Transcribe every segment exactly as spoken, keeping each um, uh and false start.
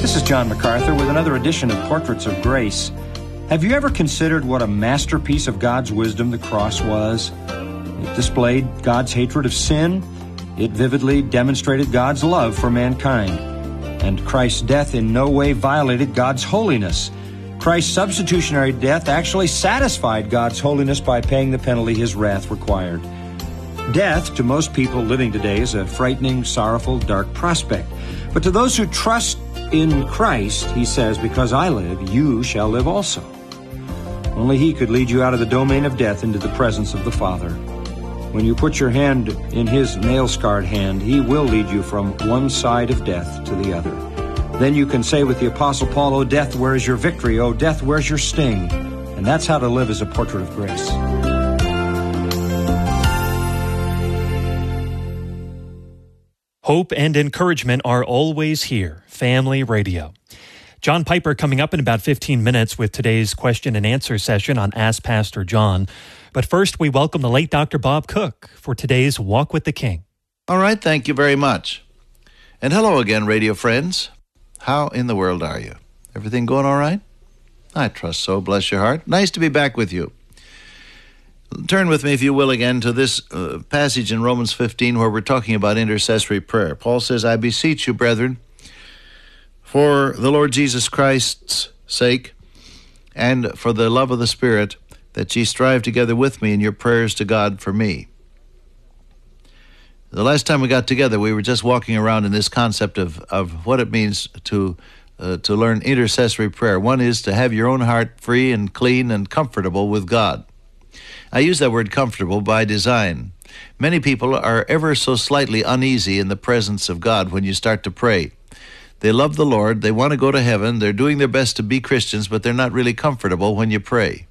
This is John MacArthur with another edition of Portraits of Grace. Have you ever considered what a masterpiece of God's wisdom the cross was? It displayed God's hatred of sin. It vividly demonstrated God's love for mankind. And Christ's death in no way violated God's holiness. Christ's substitutionary death actually satisfied God's holiness by paying the penalty His wrath required. Death, to most people living today, is a frightening, sorrowful, dark prospect. But to those who trust in Christ, He says, because I live, you shall live also. Only He could lead you out of the domain of death into the presence of the Father. When you put your hand in His nail-scarred hand, He will lead you from one side of death to the other. Then you can say with the Apostle Paul, O death, where is your victory? O death, where's your sting? And that's how to live as a portrait of grace. Hope and encouragement are always here. Family Radio. John Piper coming up in about fifteen minutes with today's question and answer session on Ask Pastor John. But first, we welcome the late Doctor Bob Cook for today's Walk with the King. All right, thank you very much. And hello again, radio friends. How in the world are you? Everything going all right? I trust so. Bless your heart. Nice to be back with you. Turn with me, if you will, again to this uh, passage in Romans fifteen where we're talking about intercessory prayer. Paul says, I beseech you, brethren, for the Lord Jesus Christ's sake and for the love of the Spirit, that ye strive together with me in your prayers to God for me. The last time we got together, we were just walking around in this concept of, of what it means to uh, to learn intercessory prayer. One is to have your own heart free and clean and comfortable with God. I use that word comfortable by design. Many people are ever so slightly uneasy in the presence of God when you start to pray. They love the Lord, they want to go to heaven, they're doing their best to be Christians, but they're not really comfortable when you pray.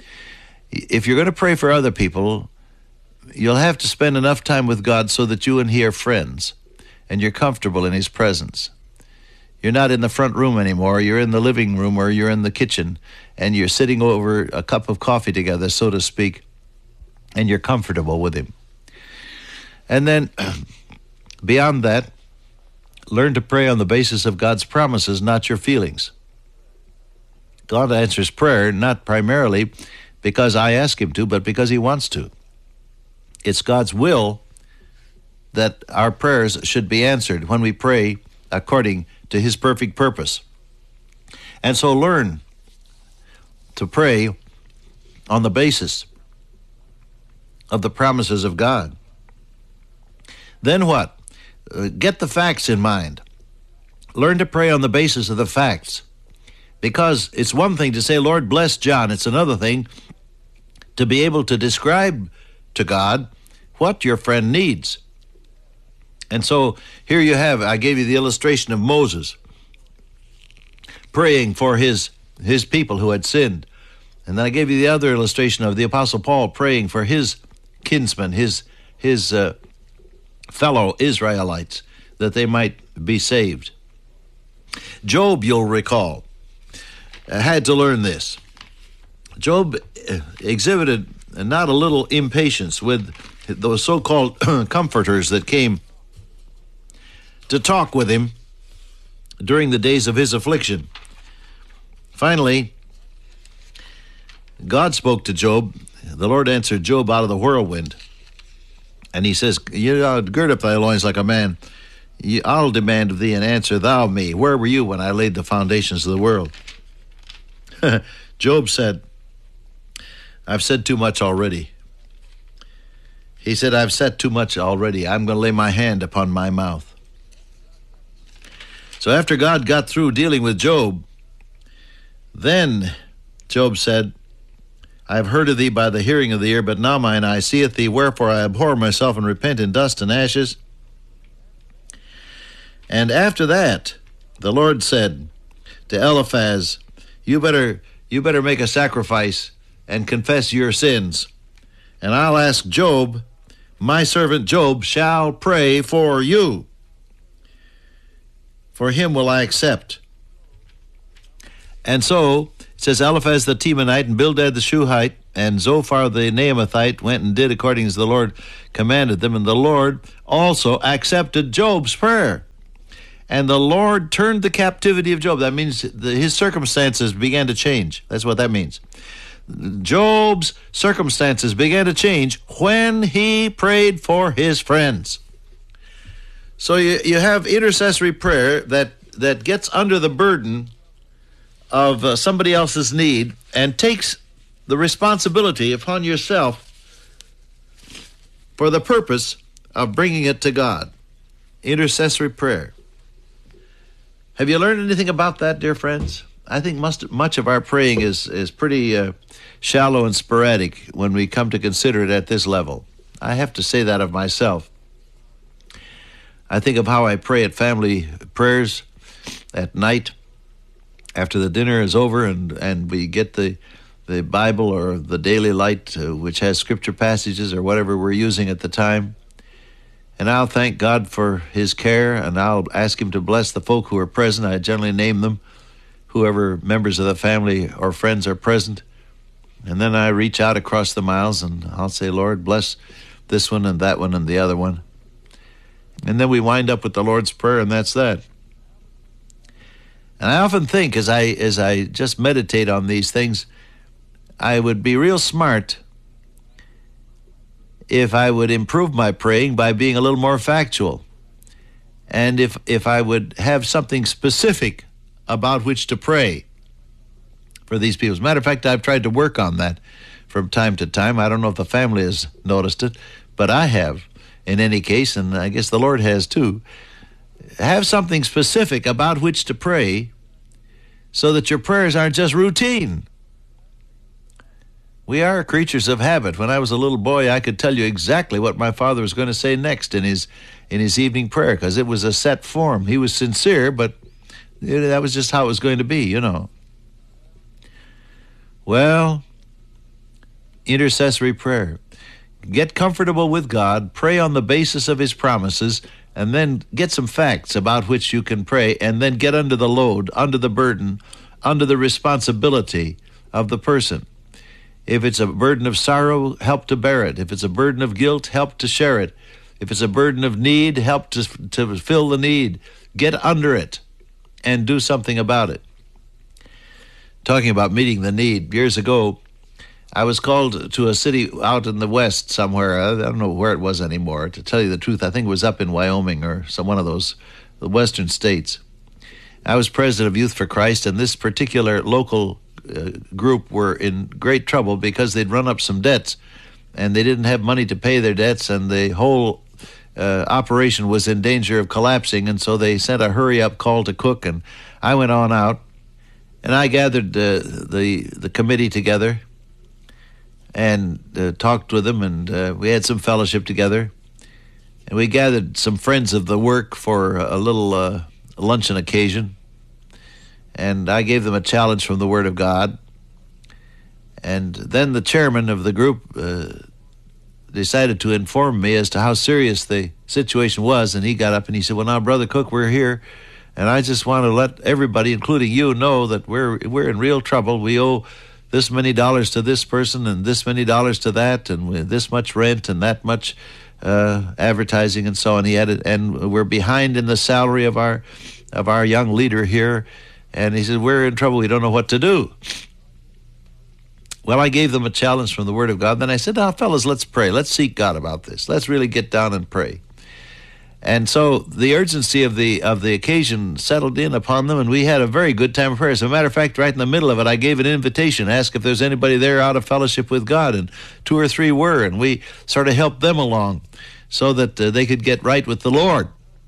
If you're going to pray for other people, you'll have to spend enough time with God so that you and He are friends, and you're comfortable in His presence. You're not in the front room anymore, you're in the living room or you're in the kitchen, and you're sitting over a cup of coffee together, so to speak, and you're comfortable with Him. And then, beyond that, learn to pray on the basis of God's promises, not your feelings. God answers prayer not primarily because I ask Him to, but because He wants to. It's God's will that our prayers should be answered when we pray according to His perfect purpose. And so learn to pray on the basis of the promises of God. Then what? Uh, get the facts in mind. Learn to pray on the basis of the facts. Because it's one thing to say, Lord, bless John. It's another thing to be able to describe to God what your friend needs. And so here you have, I gave you the illustration of Moses praying for his, his people who had sinned. And then I gave you the other illustration of the Apostle Paul praying for his kinsmen, his, his uh, fellow Israelites, that they might be saved. Job, you'll recall, had to learn this. Job exhibited not a little impatience with those so-called comforters that came to talk with him during the days of his affliction. Finally, God spoke to Job. The Lord answered Job out of the whirlwind. And He says, you know, gird up thy loins like a man. I'll demand of thee, and answer thou me. Where were you when I laid the foundations of the world? Job said, I've said too much already. He said, I've said too much already. I'm going to lay my hand upon my mouth. So after God got through dealing with Job, then Job said, I have heard of thee by the hearing of the ear, but now mine eye seeth thee, wherefore I abhor myself and repent in dust and ashes. And after that, the Lord said to Eliphaz, you better, you better make a sacrifice and confess your sins. And I'll ask Job, my servant Job shall pray for you. For him will I accept. And so, it says, Eliphaz the Temanite and Bildad the Shuhite and Zophar the Naamathite went and did according as the Lord commanded them, and the Lord also accepted Job's prayer. And the Lord turned the captivity of Job. That means the, his circumstances began to change. That's what that means. Job's circumstances began to change when he prayed for his friends. So you, you have intercessory prayer that, that gets under the burden of uh, somebody else's need and takes the responsibility upon yourself for the purpose of bringing it to God. Intercessory prayer. Have you learned anything about that, dear friends? I think much, much of our praying is, is pretty uh, shallow and sporadic when we come to consider it at this level. I have to say that of myself. I think of how I pray at family prayers at night after the dinner is over and, and we get the, the Bible or the Daily Light, uh, which has scripture passages or whatever we're using at the time. And I'll thank God for his care, and I'll ask him to bless the folk who are present. I generally name them, whoever members of the family or friends are present. And then I reach out across the miles, and I'll say, Lord, bless this one and that one and the other one. And then we wind up with the Lord's Prayer, and that's that. And I often think, as I as I just meditate on these things, I would be real smart if I would improve my praying by being a little more factual. And if, if I would have something specific about which to pray for these people. As a matter of fact, I've tried to work on that from time to time. I don't know if the family has noticed it, but I have in any case, and I guess the Lord has too. Have something specific about which to pray so that your prayers aren't just routine. We are creatures of habit. When I was a little boy, I could tell you exactly what my father was going to say next in his in his evening prayer, because it was a set form. He was sincere, but that was just how it was going to be, you know. Well, intercessory prayer. Get comfortable with God, pray on the basis of his promises, and then get some facts about which you can pray, and then get under the load, under the burden, under the responsibility of the person. If it's a burden of sorrow, help to bear it. If it's a burden of guilt, help to share it. If it's a burden of need, help to, to fill the need. Get under it and do something about it. Talking about meeting the need, years ago, I was called to a city out in the west somewhere. I don't know where it was anymore. To tell you the truth, I think it was up in Wyoming or some one of those the western states. I was president of Youth for Christ, and this particular local uh, group were in great trouble because they'd run up some debts, and they didn't have money to pay their debts, and the whole uh, operation was in danger of collapsing, and so they sent a hurry-up call to Cook, and I went on out, and I gathered uh, the the committee together and uh, talked with them, and uh, we had some fellowship together, and we gathered some friends of the work for a little uh, luncheon occasion, and I gave them a challenge from the Word of God. And then the chairman of the group uh, decided to inform me as to how serious the situation was, and he got up and he said, well, now, Brother Cook, we're here, and I just want to let everybody, including you, know that we're we're in real trouble. We owe this many dollars to this person and this many dollars to that, and with this much rent and that much uh, advertising and so on. He added, and we're behind in the salary of our of our young leader here. And he said, we're in trouble. We don't know what to do. Well, I gave them a challenge from the Word of God. Then I said, now, fellas, let's pray. Let's seek God about this. Let's really get down and pray. And so the urgency of the of the occasion settled in upon them, and we had a very good time of prayer. As a matter of fact, right in the middle of it, I gave an invitation, asked if there's anybody there out of fellowship with God, and two or three were, and we sort of helped them along so that uh, they could get right with the Lord.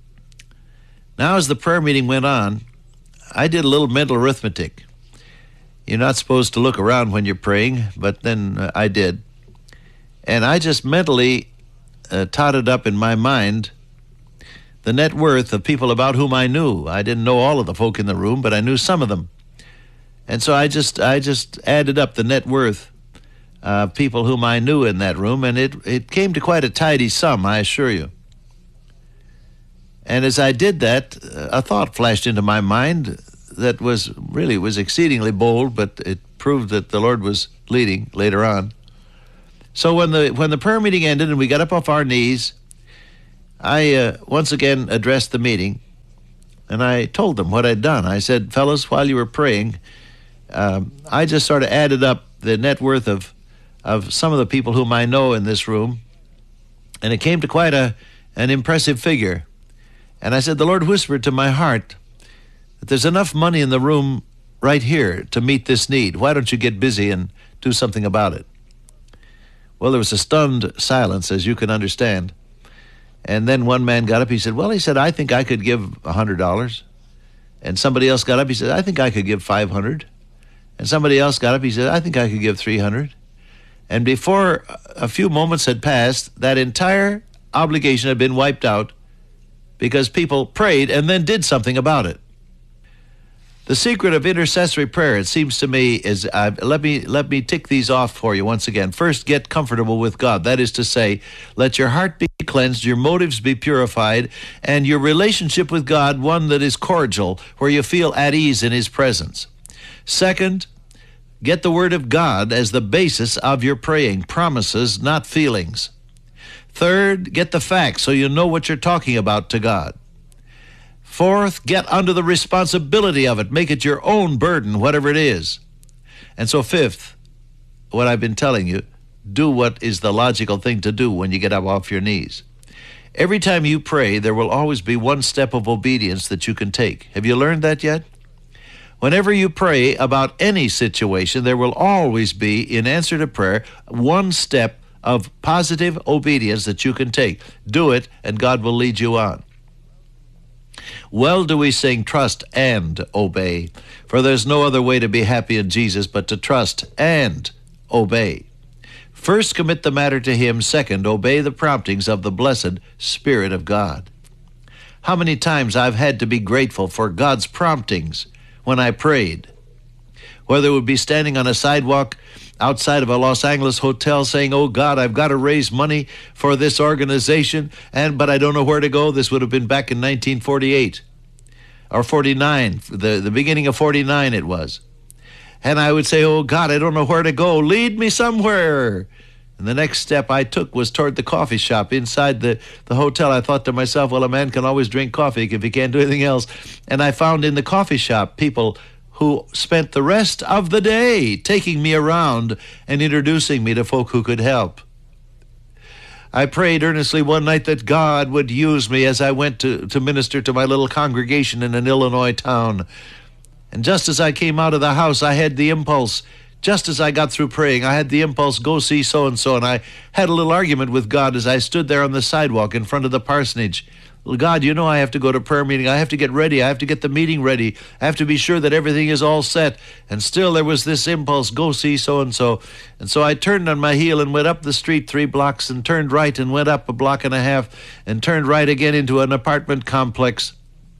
Now, as the prayer meeting went on, I did a little mental arithmetic. You're not supposed to look around when you're praying, but then uh, I did. And I just mentally uh, totted up in my mind the net worth of people about whom I knew. I didn't know all of the folk in the room, but I knew some of them. And so I just I just added up the net worth of people whom I knew in that room, and it, it came to quite a tidy sum, I assure you. And as I did that, a thought flashed into my mind that was really was exceedingly bold, but it proved that the Lord was leading later on. So when the when the prayer meeting ended and we got up off our knees, I uh, once again addressed the meeting, And I told them what I'd done. I said, fellas, while you were praying, um, I just sort of added up the net worth of, of some of the people whom I know in this room, and it came to quite a an impressive figure. And I said, the Lord whispered to my heart that there's enough money in the room right here to meet this need. Why don't you get busy and do something about it? Well, there was a stunned silence, as you can understand. And then one man got up. He said, well, he said, I think I could give one hundred dollars. And somebody else got up. He said, I think I could give five hundred dollars. And somebody else got up. He said, I think I could give three hundred dollars. And before a few moments had passed, that entire obligation had been wiped out because people prayed and then did something about it. The secret of intercessory prayer, it seems to me, is uh, let me let me tick these off for you once again. First, get comfortable with God. That is to say, let your heart be cleansed, your motives be purified, and your relationship with God one that is cordial, where you feel at ease in His presence. Second, get the Word of God as the basis of your praying, promises, not feelings. Third, get the facts so you know what you're talking about to God. Fourth, get under the responsibility of it. Make it your own burden, whatever it is. And so fifth, what I've been telling you, do what is the logical thing to do when you get up off your knees. Every time you pray, there will always be one step of obedience that you can take. Have you learned that yet? Whenever you pray about any situation, there will always be, in answer to prayer, one step of positive obedience that you can take. Do it, and God will lead you on. Well do we sing, trust and obey, for there's no other way to be happy in Jesus but to trust and obey. First, commit the matter to Him. Second, obey the promptings of the blessed Spirit of God. How many times I've had to be grateful for God's promptings when I prayed. Whether it would be standing on a sidewalk outside of a Los Angeles hotel saying, oh God, I've got to raise money for this organization, and but I don't know where to go. This would have been back in nineteen forty-eight or forty-nine, the, the beginning of forty-nine it was. And I would say, oh God, I don't know where to go. Lead me somewhere. And the next step I took was toward the coffee shop inside the, the hotel. I thought to myself, well, a man can always drink coffee if he can't do anything else. And I found in the coffee shop people who spent the rest of the day taking me around and introducing me to folk who could help. I prayed earnestly one night that God would use me as I went to, to minister to my little congregation in an Illinois town. And just as I came out of the house, I had the impulse, just as I got through praying, I had the impulse, go see so-and-so. And I had a little argument with God as I stood there on the sidewalk in front of the parsonage. Well, God, you know I have to go to prayer meeting. I have to get ready. I have to get the meeting ready. I have to be sure that everything is all set. And still there was this impulse, go see so-and-so. And so I turned on my heel and went up the street three blocks and turned right and went up a block and a half and turned right again into an apartment complex.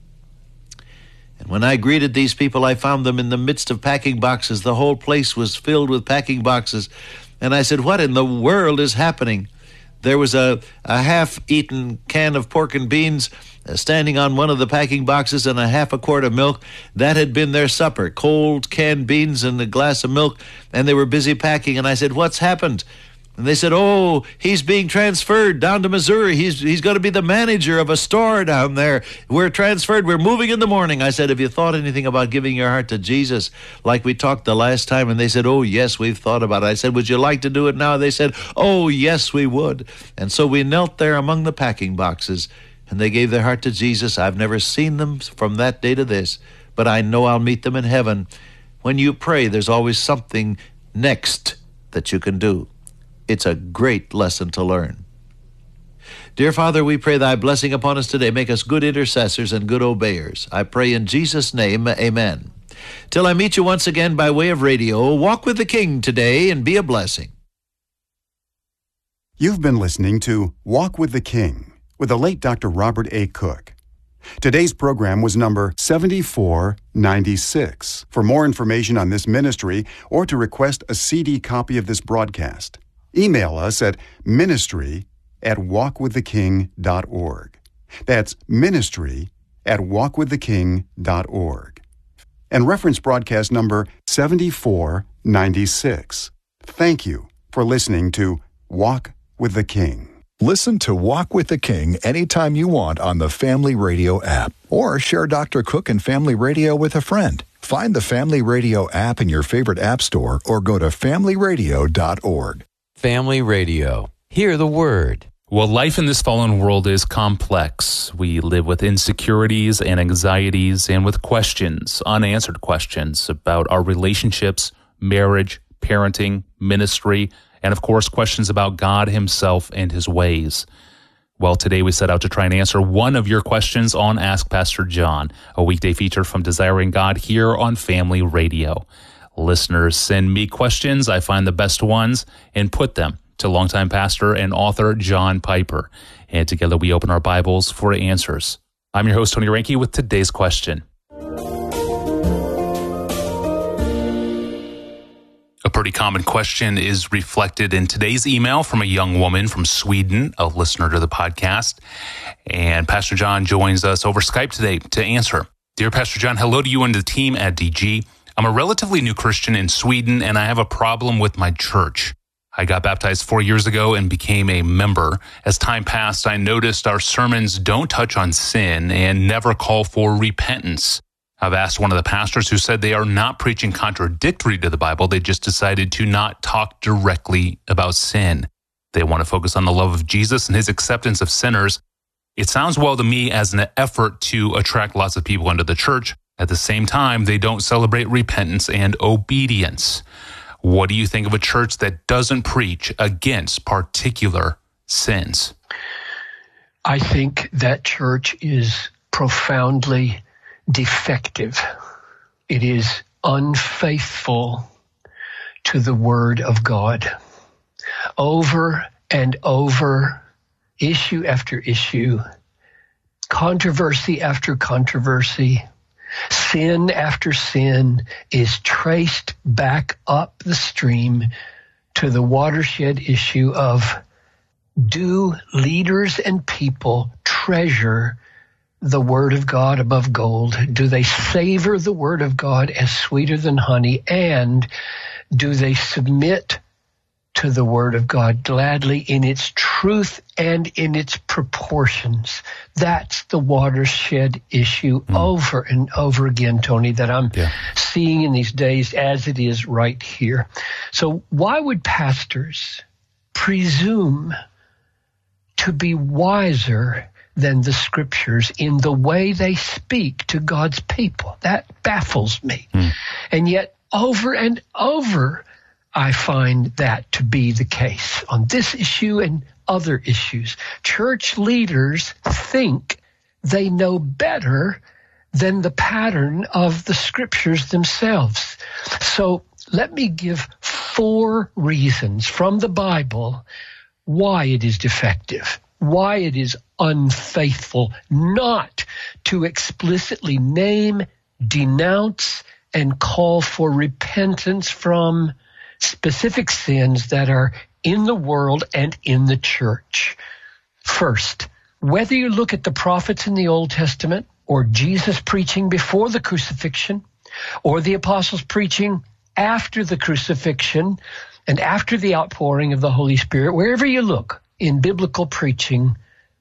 And when I greeted these people, I found them in the midst of packing boxes. The whole place was filled with packing boxes. And I said, what in the world is happening? There was a, a half-eaten can of pork and beans uh, standing on one of the packing boxes and a half a quart of milk. That had been their supper, cold canned beans and a glass of milk, and they were busy packing. And I said, what's happened? And they said, oh, he's being transferred down to Missouri. He's he's going to be the manager of a store down there. We're transferred. We're moving in the morning. I said, have you thought anything about giving your heart to Jesus like we talked the last time? And they said, oh, yes, we've thought about it. I said, would you like to do it now? They said, oh, yes, we would. And so we knelt there among the packing boxes, and they gave their heart to Jesus. I've never seen them from that day to this, but I know I'll meet them in heaven. When you pray, there's always something next that you can do. It's a great lesson to learn. Dear Father, we pray thy blessing upon us today. Make us good intercessors and good obeyers. I pray in Jesus' name, amen. Till I meet you once again by way of radio, walk with the King today and be a blessing. You've been listening to Walk with the King with the late Doctor Robert A. Cook. Today's program was number seventy-four ninety-six. For more information on this ministry or to request a C D copy of this broadcast, email us at ministry at walk with the king dot org. That's ministry at walk with the king dot org. And reference broadcast number seventy-four ninety-six. Thank you for listening to Walk with the King. Listen to Walk with the King anytime you want on the Family Radio app, or share Doctor Cook and Family Radio with a friend. Find the Family Radio app in your favorite app store or go to family radio dot org. Family Radio. Hear the word. Well, life in this fallen world is complex. We live with insecurities and anxieties and with questions, unanswered questions about our relationships, marriage, parenting, ministry, and of course, questions about God himself and his ways. Well, today we set out to try and answer one of your questions on Ask Pastor John, a weekday feature from Desiring God here on Family Radio. Listeners send me questions. I find the best ones and put them to longtime pastor and author John Piper. And together we open our Bibles for answers. I'm your host, Tony Reinke, with today's question. A pretty common question is reflected in today's email from a young woman from Sweden, a listener to the podcast. And Pastor John joins us over Skype today to answer. Dear Pastor John, hello to you and the team at D G. I'm a relatively new Christian in Sweden, and I have a problem with my church. I got baptized four years ago and became a member. As time passed, I noticed our sermons don't touch on sin and never call for repentance. I've asked one of the pastors who said they are not preaching contradictory to the Bible. They just decided to not talk directly about sin. They want to focus on the love of Jesus and his acceptance of sinners. It sounds well to me as an effort to attract lots of people into the church. At the same time, they don't celebrate repentance and obedience. What do you think of a church that doesn't preach against particular sins? I think that church is profoundly defective. It is unfaithful to the Word of God. Over and over, issue after issue, controversy after controversy, sin after sin is traced back up the stream to the watershed issue of, do leaders and people treasure the Word of God above gold? Do they savor the Word of God as sweeter than honey? And do they submit to the Word of God gladly in its truth and in its proportions? That's the watershed issue mm. over and over again, Tony, that I'm yeah. seeing in these days as it is right here. So why would pastors presume to be wiser than the Scriptures in the way they speak to God's people? That baffles me. Mm. And yet, over and over, I find that to be the case on this issue and other issues. Church leaders think they know better than the pattern of the Scriptures themselves. So let me give four reasons from the Bible why it is defective, why it is unfaithful not to explicitly name, denounce, and call for repentance from specific sins that are in the world and in the church. First, whether you look at the prophets in the Old Testament or Jesus preaching before the crucifixion or the apostles preaching after the crucifixion and after the outpouring of the Holy Spirit, wherever you look in biblical preaching,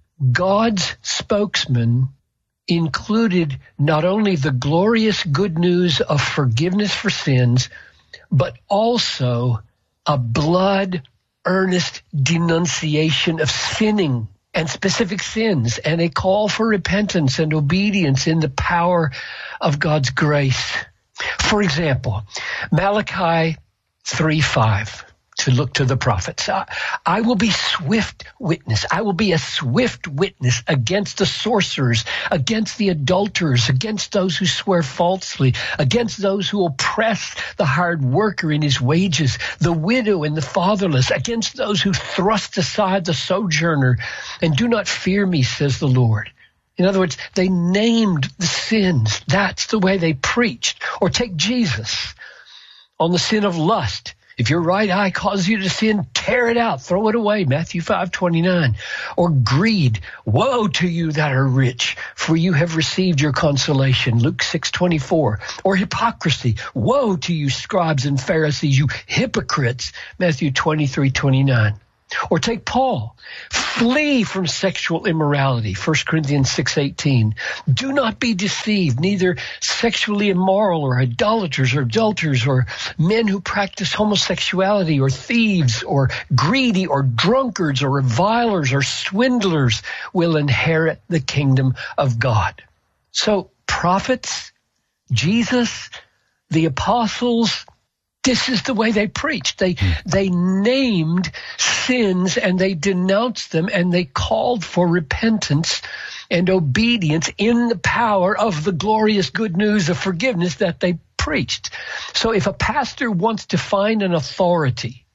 God's spokesman included not only the glorious good news of forgiveness for sins, but also a blood-earnest denunciation of sinning and specific sins, and a call for repentance and obedience in the power of God's grace. For example, Malachi three five. To look to the prophets. I, I will be swift witness. I will be a swift witness against the sorcerers, against the adulterers, against those who swear falsely, against those who oppress the hard worker in his wages, the widow and the fatherless, against those who thrust aside the sojourner and do not fear me, says the Lord. In other words, they named the sins. That's the way they preached. Or take Jesus on the sin of lust. If your right eye causes you to sin, tear it out, throw it away, Matthew five twenty-nine. Or greed, woe to you that are rich, for you have received your consolation, Luke six twenty-four. Or hypocrisy, woe to you scribes and Pharisees, you hypocrites, Matthew twenty-three twenty-nine. Or take Paul. Flee from sexual immorality, First Corinthians six eighteen. Do not be deceived, neither sexually immoral or idolaters or adulterers or men who practice homosexuality or thieves or greedy or drunkards or revilers or swindlers will inherit the kingdom of God. So prophets, Jesus, the apostles, this is the way they preached. They they named sins and they denounced them and they called for repentance and obedience in the power of the glorious good news of forgiveness that they preached. So if a pastor wants to find an authority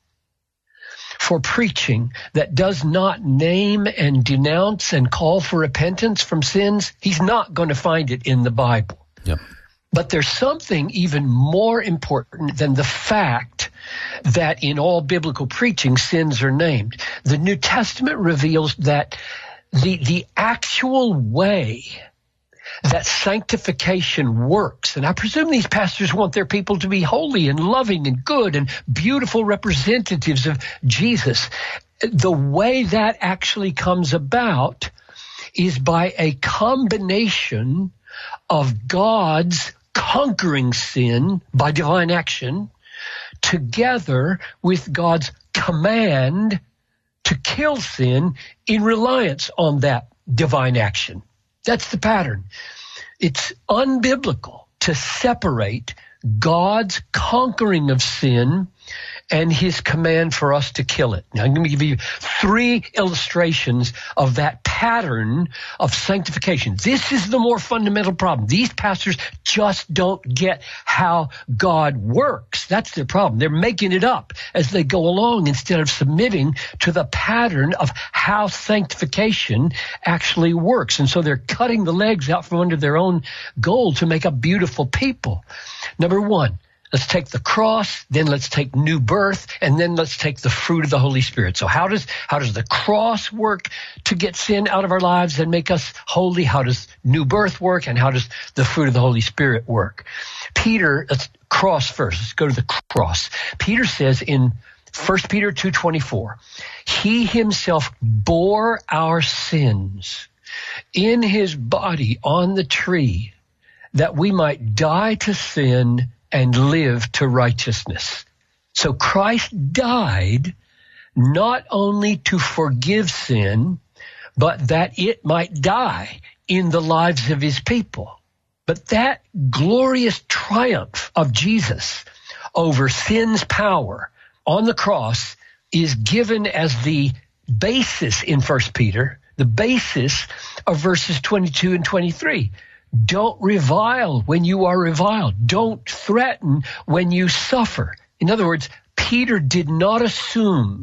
for preaching that does not name and denounce and call for repentance from sins, he's not going to find it in the Bible. Yep. But there's something even more important than the fact that in all biblical preaching, sins are named. The New Testament reveals that the, the actual way that sanctification works, and I presume these pastors want their people to be holy and loving and good and beautiful representatives of Jesus. The way that actually comes about is by a combination of God's conquering sin by divine action together with God's command to kill sin in reliance on that divine action. That's the pattern. It's unbiblical to separate God's conquering of sin and his command for us to kill it. Now, I'm going to give you three illustrations of that pattern of sanctification. This is the more fundamental problem. These pastors just don't get how God works. That's their problem. They're making it up as they go along instead of submitting to the pattern of how sanctification actually works. And so they're cutting the legs out from under their own goal to make a beautiful people. Number one, let's take the cross, then let's take new birth, and then let's take the fruit of the Holy Spirit. So how does how does the cross work to get sin out of our lives and make us holy? How does new birth work, and how does the fruit of the Holy Spirit work? Peter, let's cross first. Let's go to the cross. Peter says in First Peter two twenty-four, he himself bore our sins in his body on the tree, that we might die to sin and live to righteousness. So Christ died not only to forgive sin, but that it might die in the lives of his people. But that glorious triumph of Jesus over sin's power on the cross is given as the basis in First Peter, the basis of verses twenty-two and twenty-three. Don't revile when you are reviled. Don't threaten when you suffer. In other words, Peter did not assume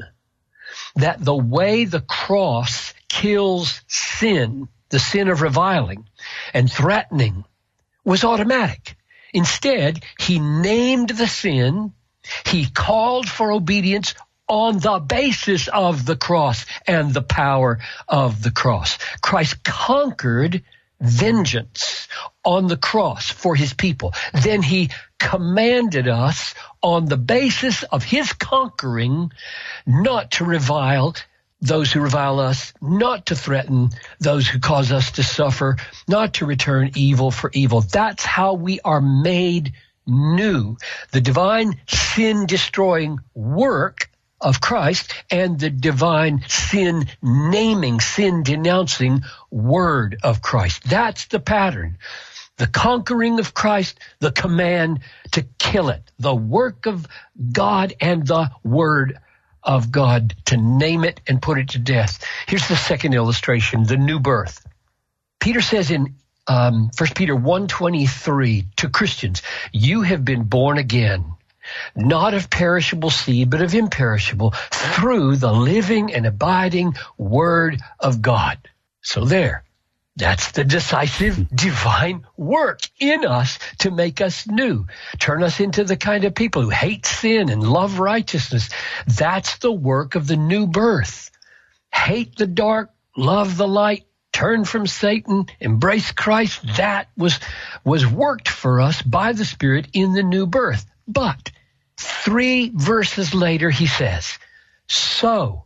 that the way the cross kills sin, the sin of reviling and threatening, was automatic. Instead, he named the sin. He called for obedience on the basis of the cross and the power of the cross. Christ conquered vengeance on the cross for his people. Then he commanded us on the basis of his conquering not to revile those who revile us, not to threaten those who cause us to suffer, not to return evil for evil. That's how we are made new. The divine sin-destroying work of Christ and the divine sin-naming, sin-denouncing word of Christ. That's the pattern. The conquering of Christ, the command to kill it, the work of God and the word of God to name it and put it to death. Here's the second illustration, the new birth. Peter says in um, First Peter one twenty-three to Christians, you have been born again, not of perishable seed, but of imperishable, through the living and abiding word of God. So there, that's the decisive divine work in us to make us new, turn us into the kind of people who hate sin and love righteousness. That's the work of the new birth. Hate the dark, love the light, turn from Satan, embrace Christ. That was, was worked for us by the Spirit in the new birth. But three verses later, he says, so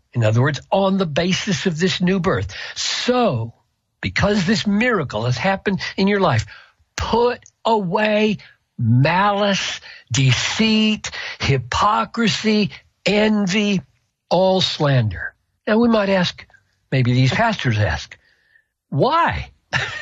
In other words, on the basis of this new birth. So, because this miracle has happened in your life, put away malice, deceit, hypocrisy, envy, all slander. Now we might ask, maybe these pastors ask, why?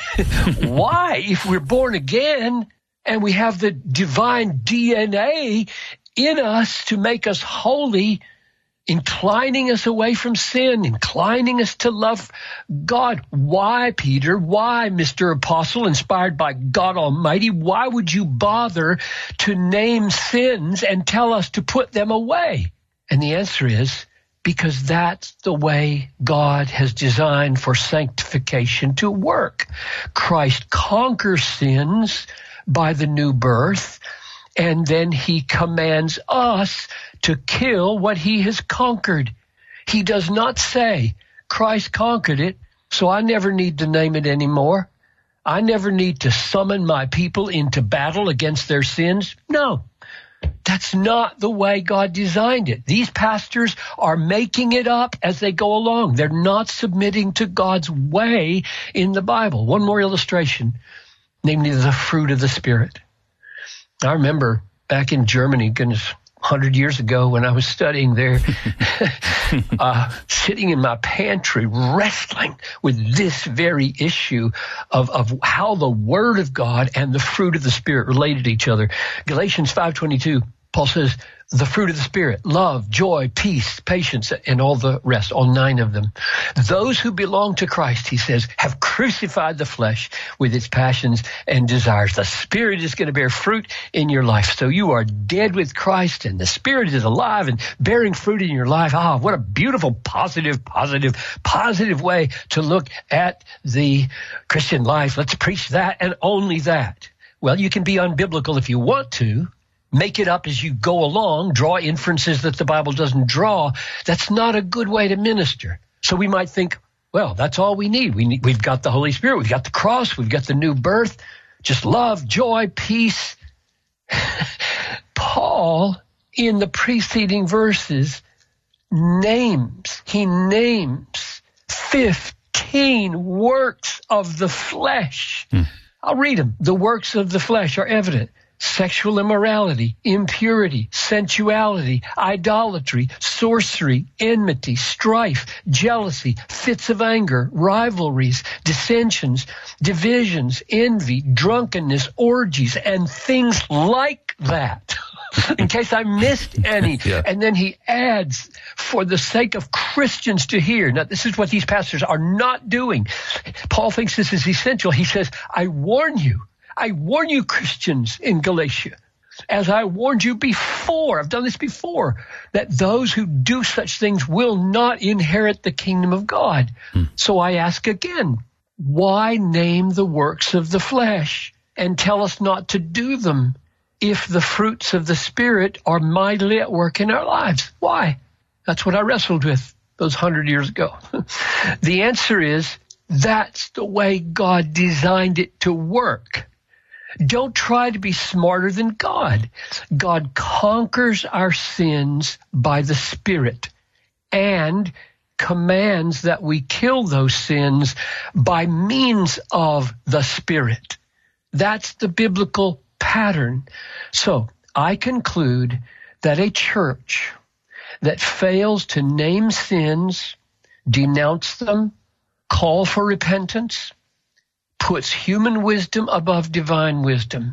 Why, if we're born again and we have the divine D N A in us to make us holy, inclining us away from sin, inclining us to love God. Why, Peter? Why, Mister Apostle, inspired by God Almighty? Why would you bother to name sins and tell us to put them away? And the answer is, because that's the way God has designed for sanctification to work. Christ conquers sins by the new birth, and then he commands us to kill what he has conquered. He does not say, Christ conquered it, so I never need to name it anymore. I never need to summon my people into battle against their sins. No, that's not the way God designed it. These pastors are making it up as they go along. They're not submitting to God's way in the Bible. One more illustration, namely the fruit of the Spirit. I remember back in Germany, goodness, one hundred years ago when I was studying there, uh, sitting in my pantry wrestling with this very issue of, of how the Word of God and the fruit of the Spirit related to each other. Galatians five twenty-two, Paul says, the fruit of the Spirit, love, joy, peace, patience, and all the rest, all nine of them. Those who belong to Christ, he says, have crucified the flesh with its passions and desires. The Spirit is going to bear fruit in your life. So you are dead with Christ, and the Spirit is alive and bearing fruit in your life. Ah, what a beautiful, positive, positive, positive way to look at the Christian life. Let's preach that and only that. Well, you can be unbiblical if you want to. Make it up as you go along, draw inferences that the Bible doesn't draw. That's not a good way to minister. So we might think, well, that's all we need. We need we've got the Holy Spirit, we've got the cross, we've got the new birth, just love, joy, peace. Paul, in the preceding verses, names, he names fifteen works of the flesh. Hmm. I'll read them. The works of the flesh are evident. Sexual immorality, impurity, sensuality, idolatry, sorcery, enmity, strife, jealousy, fits of anger, rivalries, dissensions, divisions, envy, drunkenness, orgies, and things like that. In case I missed any. Yeah. And then he adds, for the sake of Christians to hear. Now, this is what these pastors are not doing. Paul thinks this is essential. He says, I warn you. I warn you, Christians in Galatia, as I warned you before, I've done this before, that those who do such things will not inherit the kingdom of God. Hmm. So I ask again, why name the works of the flesh and tell us not to do them if the fruits of the Spirit are mightily at work in our lives? Why? That's what I wrestled with those hundred years ago. The answer is, that's the way God designed it to work. Don't try to be smarter than God. God conquers our sins by the Spirit and commands that we kill those sins by means of the Spirit. That's the biblical pattern. So I conclude that a church that fails to name sins, denounce them, call for repentance, puts human wisdom above divine wisdom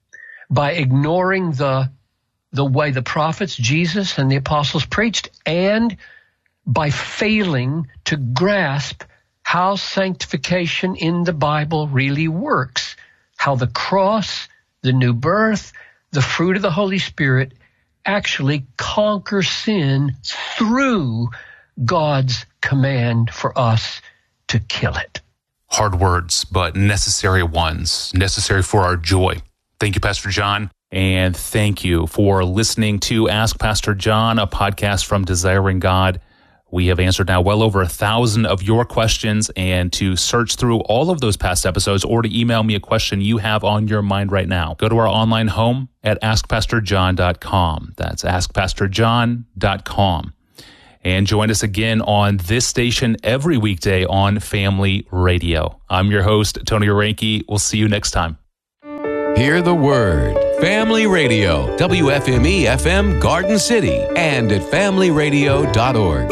by ignoring the, the way the prophets, Jesus and the apostles preached, and by failing to grasp how sanctification in the Bible really works, how the cross, the new birth, the fruit of the Holy Spirit actually conquer sin through God's command for us to kill it. Hard words, but necessary ones, necessary for our joy. Thank you, Pastor John. And thank you for listening to Ask Pastor John, a podcast from Desiring God. We have answered now well over a thousand of your questions, and to search through all of those past episodes or to email me a question you have on your mind right now, go to our online home at ask pastor john dot com. That's ask pastor john dot com. And join us again on this station every weekday on Family Radio. I'm your host, Tony Oranke. We'll see you next time. Hear the Word. Family Radio, W F M E F M Garden City, and at family radio dot org.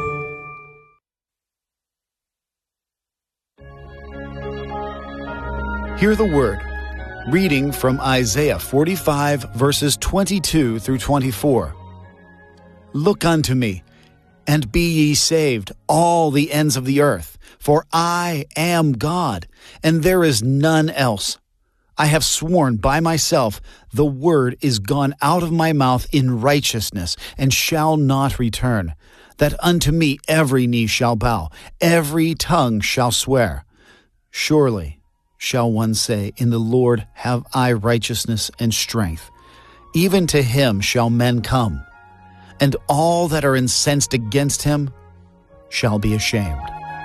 Hear the Word. Reading from Isaiah forty-five, verses twenty-two through twenty-four. Look unto me, and be ye saved, all the ends of the earth, for I am God, and there is none else. I have sworn by myself, the word is gone out of my mouth in righteousness, and shall not return, that unto me every knee shall bow, every tongue shall swear. Surely shall one say, in the Lord have I righteousness and strength. Even to him shall men come, and all that are incensed against him shall be ashamed.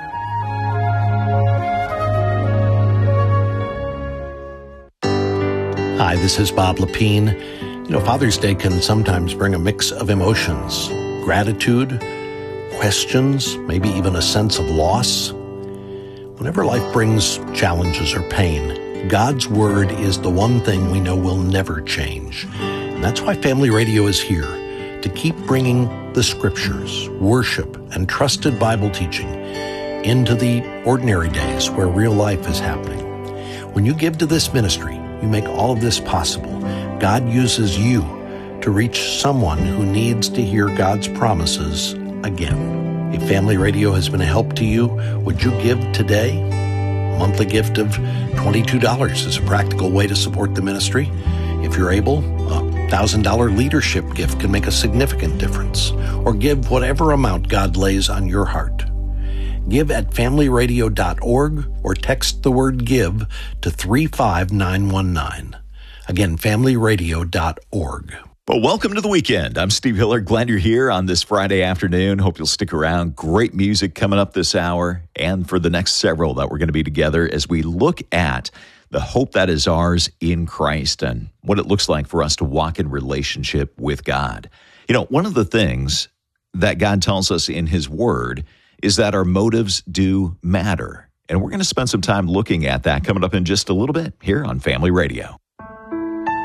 Hi, this is Bob Lepine. You know, Father's Day can sometimes bring a mix of emotions, gratitude, questions, maybe even a sense of loss. Whenever life brings challenges or pain, God's Word is the one thing we know will never change. And that's why Family Radio is here, to keep bringing the Scriptures, worship, and trusted Bible teaching into the ordinary days where real life is happening. When you give to this ministry, you make all of this possible. God uses you to reach someone who needs to hear God's promises again. If Family Radio has been a help to you, would you give today? A monthly gift of twenty-two dollars is a practical way to support the ministry. If you're able, a one thousand dollars leadership gift can make a significant difference. Or give whatever amount God lays on your heart. Give at family radio dot org or text the word GIVE to three five nine one nine. Again, family radio dot org. Well, welcome to the weekend. I'm Steve Hiller. Glad you're here on this Friday afternoon. Hope you'll stick around. Great music coming up this hour and for the next several that we're going to be together as we look at the hope that is ours in Christ and what it looks like for us to walk in relationship with God. You know, one of the things that God tells us in His Word is that our motives do matter. And we're going to spend some time looking at that coming up in just a little bit here on Family Radio.